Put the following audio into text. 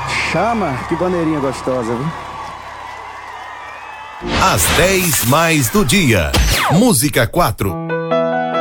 Chama, que bandeirinha gostosa, viu? Às 10 mais do dia. Música 4.